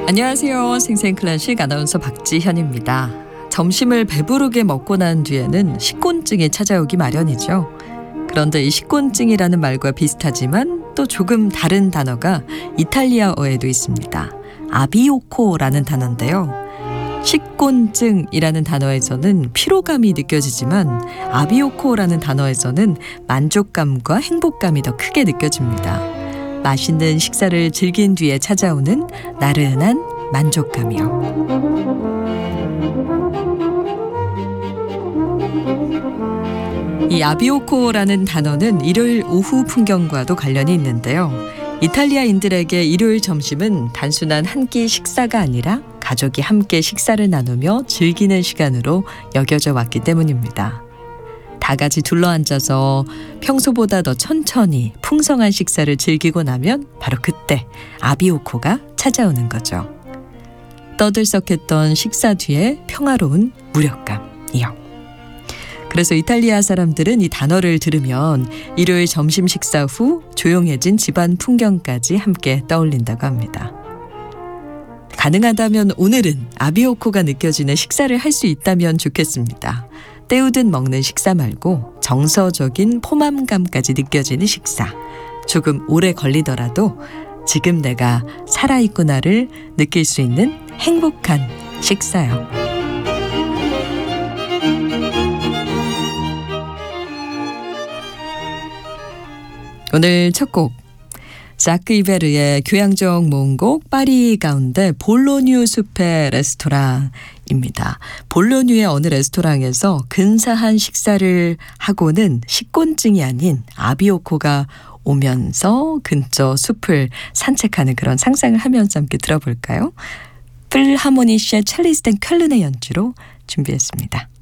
안녕하세요. 생생클래식 아나운서 박지현입니다. 점심을 배부르게 먹고 난 뒤에는 식곤증이 찾아오기 마련이죠. 그런데 이 식곤증이라는 말과 비슷하지만 또 조금 다른 단어가 이탈리아어에도 있습니다. 아비오코라는 단어인데요. 식곤증이라는 단어에서는 피로감이 느껴지지만 아비오코라는 단어에서는 만족감과 행복감이 더 크게 느껴집니다. 맛있는 식사를 즐긴 뒤에 찾아오는 나른한 만족감이요. 이 아비오코라는 단어는 일요일 오후 풍경과도 관련이 있는데요. 이탈리아인들에게 일요일 점심은 단순한 한 끼 식사가 아니라 가족이 함께 식사를 나누며 즐기는 시간으로 여겨져 왔기 때문입니다. 다 같이 둘러앉아서 평소보다 더 천천히 풍성한 식사를 즐기고 나면 바로 그때 아비오코가 찾아오는 거죠. 떠들썩했던 식사 뒤에 평화로운 무력감이요. 그래서 이탈리아 사람들은 이 단어를 들으면 일요일 점심 식사 후 조용해진 집안 풍경까지 함께 떠올린다고 합니다. 가능하다면 오늘은 아비오코가 느껴지는 식사를 할 수 있다면 좋겠습니다. 때우듯 먹는 식사 말고 정서적인 포만감까지 느껴지는 식사. 조금 오래 걸리더라도 지금 내가 살아있구나를 느낄 수 있는 행복한 식사요. 오늘 첫 곡 자크 이베르의 교향적 모음곡 파리 가운데 볼로뉴 숲의 레스토랑입니다. 볼로뉴의 어느 레스토랑에서 근사한 식사를 하고는 식곤증이 아닌 아비오코가 오면서 근처 숲을 산책하는 그런 상상을 하면서 함께 들어볼까요? 필하모니시의 첼리스트 쾰른의 연주로 준비했습니다.